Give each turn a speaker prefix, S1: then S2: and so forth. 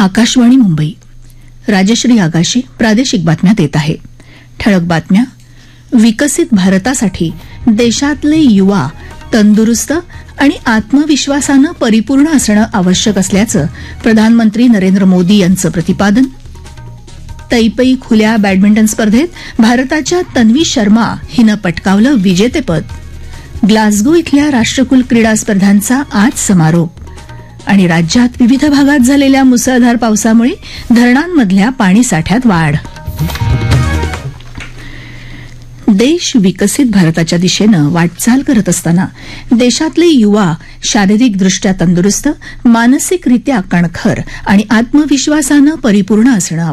S1: आकाशवाणी मुंबई. राजश्री आगाशी प्रादेशिक बातम्या देत आहे. ठळक बातम्या. विकसित भारतासाठी देशातले युवा तंदुरुस्त आणि आत्मविश्वासानं परिपूर्ण असणं आवश्यक असल्याचं प्रधानमंत्री नरेंद्र मोदी यांचं प्रतिपादन. तैपई खुल्या बॅडमिंटन स्पर्धेत भारताच्या तन्वी शर्मा हिनं पटकावलं विजेतेपद. ग्लासगो इथल्या राष्ट्रकुल क्रीडा स्पर्धांचा आज समारोप. आणि राज्यात विविध भागात झालेल्या मुसळधार पावसामुळे धरणांमधल्या पाणीसाठ्यात वाढ. देश विकसित भारताच्या दिशेनं वाटचाल करत असताना देशातले युवा शारीरिकदृष्ट्या तंदुरुस्त, मानसिकरित्या कणखर आणि आत्मविश्वासानं परिपूर्ण असणं